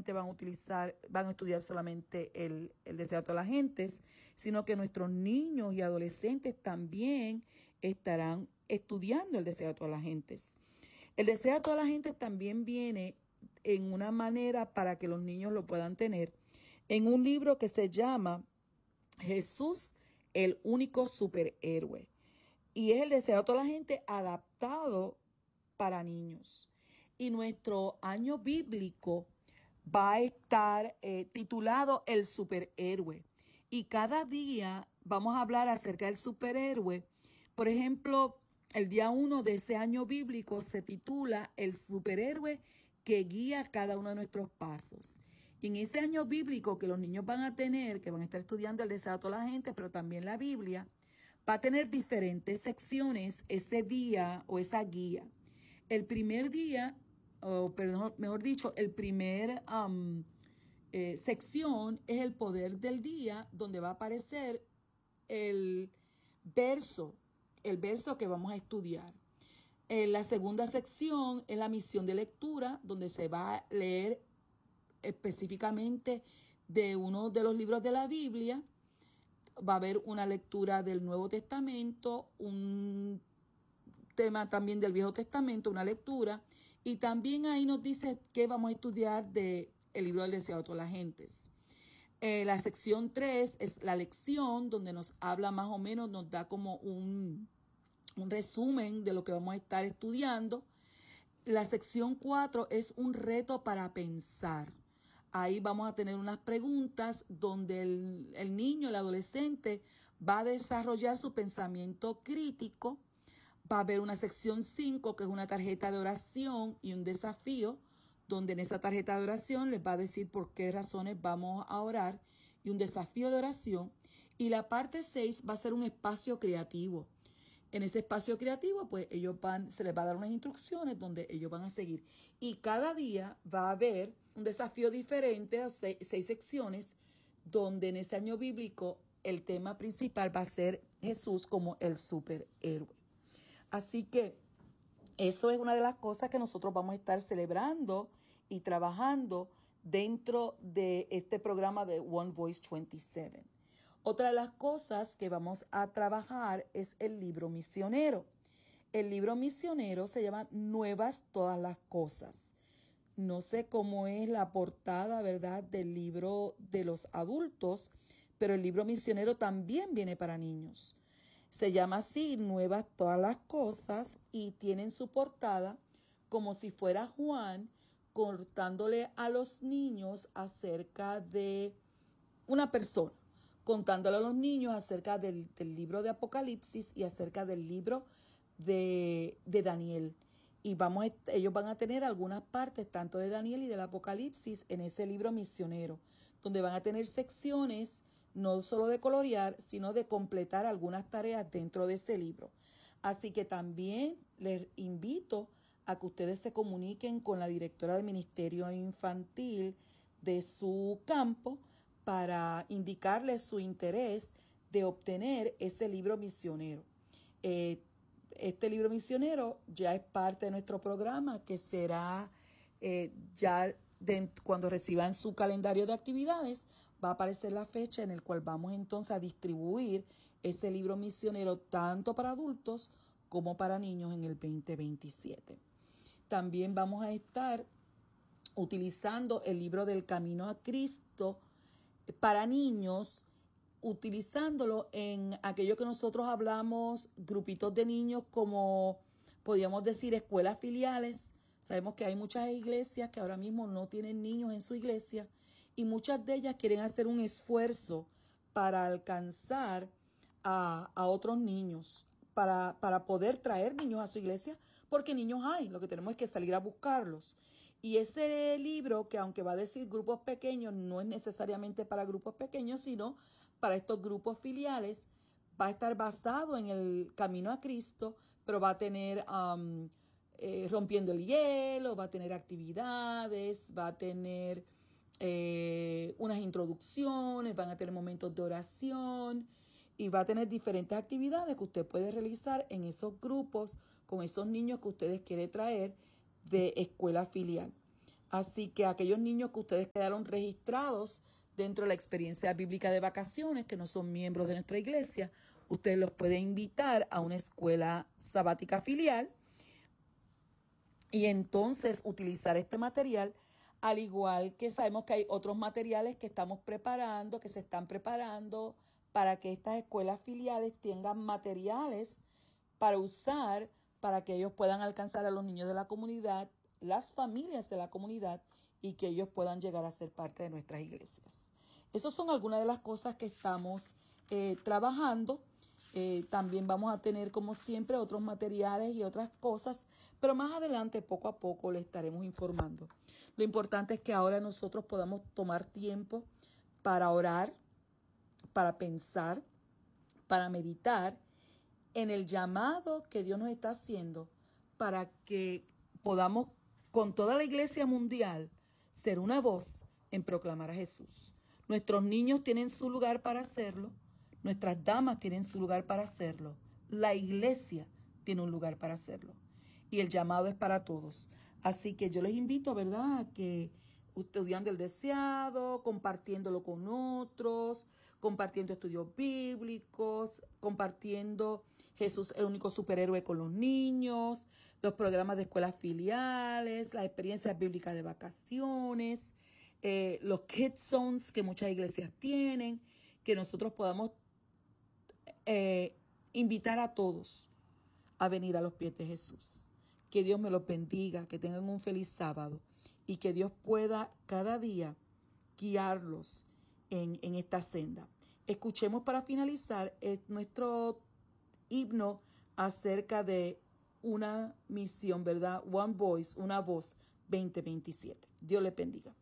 solamente van a estudiar solamente el deseo de todas las gentes, sino que nuestros niños y adolescentes también estarán estudiando el deseo de todas las gentes. El deseo de todas las gentes también viene en una manera para que los niños lo puedan tener en un libro que se llama Jesús, el único superhéroe. Y es el deseo de toda la gente adaptado para niños. Y nuestro año bíblico va a estar titulado El superhéroe. Y cada día vamos a hablar acerca del superhéroe. Por ejemplo, el día 1 de ese año bíblico se titula El superhéroe que guía cada uno de nuestros pasos. Y en ese año bíblico que los niños van a tener, que van a estar estudiando el deseo de toda la gente, pero también la Biblia, va a tener diferentes secciones ese día o esa guía. El primer día, mejor dicho, el primer sección es el poder del día, donde va a aparecer el verso que vamos a estudiar. La segunda sección es la misión de lectura, donde se va a leer específicamente de uno de los libros de la Biblia. Va a haber una lectura del Nuevo Testamento, un tema también del Viejo Testamento, una lectura, y también ahí nos dice que vamos a estudiar del libro del deseo de todas las gentes. La sección 3 es la lección, donde nos habla más o menos, nos da como un resumen de lo que vamos a estar estudiando. La sección 4 es un reto para pensar. Ahí vamos a tener unas preguntas donde el niño, el adolescente, va a desarrollar su pensamiento crítico. Va a haber una sección 5, que es una tarjeta de oración y un desafío, donde en esa tarjeta de oración les va a decir por qué razones vamos a orar, y un desafío de oración. Y la parte 6 va a ser un espacio creativo. En ese espacio creativo, pues se les va a dar unas instrucciones donde ellos van a seguir. Y cada día va a haber un desafío diferente a 6 secciones, donde en ese año bíblico el tema principal va a ser Jesús como el superhéroe. Así que eso es una de las cosas que nosotros vamos a estar celebrando y trabajando dentro de este programa de One Voice 27. Otra de las cosas que vamos a trabajar es el libro misionero. El libro misionero se llama Nuevas todas las cosas. No sé cómo es la portada, ¿verdad?, del libro de los adultos, pero el libro misionero también viene para niños. Se llama así, Nuevas todas las cosas, y tiene en su portada como si fuera Juan contándole a los niños acerca de una persona, contándole a los niños acerca del libro de Apocalipsis y acerca del libro de Daniel. Y ellos van a tener algunas partes tanto de Daniel y del Apocalipsis en ese libro misionero, donde van a tener secciones no solo de colorear, sino de completar algunas tareas dentro de ese libro. Así que también les invito a que ustedes se comuniquen con la directora de Ministerio Infantil de su campo para indicarles su interés de obtener ese libro misionero. Este libro misionero ya es parte de nuestro programa, que será cuando reciban su calendario de actividades, va a aparecer la fecha en la cual vamos entonces a distribuir ese libro misionero tanto para adultos como para niños en el 2027. También vamos a estar utilizando el libro del Camino a Cristo para niños, utilizándolo en aquello que nosotros hablamos, grupitos de niños, como podríamos decir escuelas filiales. Sabemos que hay muchas iglesias que ahora mismo no tienen niños en su iglesia, y muchas de ellas quieren hacer un esfuerzo para alcanzar a otros niños, para poder traer niños a su iglesia, porque niños hay, lo que tenemos es que salir a buscarlos. Y ese libro, que aunque va a decir grupos pequeños, no es necesariamente para grupos pequeños, sino para estos grupos filiales, va a estar basado en el Camino a Cristo, pero va a tener rompiendo el hielo, va a tener actividades, va a tener unas introducciones, van a tener momentos de oración, y va a tener diferentes actividades que usted puede realizar en esos grupos con esos niños que ustedes quieren traer de escuela filial. Así que aquellos niños que ustedes quedaron registrados dentro de la experiencia bíblica de vacaciones, que no son miembros de nuestra iglesia, ustedes los pueden invitar a una escuela sabática filial y entonces utilizar este material, al igual que sabemos que hay otros materiales que estamos preparando, que se están preparando para que estas escuelas filiales tengan materiales para usar, para que ellos puedan alcanzar a los niños de la comunidad, las familias de la comunidad, y que ellos puedan llegar a ser parte de nuestras iglesias. Esas son algunas de las cosas que estamos trabajando. También vamos a tener, como siempre, otros materiales y otras cosas, pero más adelante, poco a poco, les estaremos informando. Lo importante es que ahora nosotros podamos tomar tiempo para orar, para pensar, para meditar en el llamado que Dios nos está haciendo para que podamos, con toda la iglesia mundial, ser una voz en proclamar a Jesús. Nuestros niños tienen su lugar para hacerlo. Nuestras damas tienen su lugar para hacerlo. La iglesia tiene un lugar para hacerlo. Y el llamado es para todos. Así que yo les invito, ¿verdad?, a que estudiando el deseado, compartiéndolo con otros, compartiendo estudios bíblicos, compartiendo Jesús, el único superhéroe, con los niños, los programas de escuelas filiales, las experiencias bíblicas de vacaciones, los Kids Zones que muchas iglesias tienen, que nosotros podamos invitar a todos a venir a los pies de Jesús. Que Dios me los bendiga, que tengan un feliz sábado y que Dios pueda cada día guiarlos en esta senda. Escuchemos para finalizar nuestro himno acerca de una misión, ¿verdad? One Voice, una voz 2027. Dios les bendiga.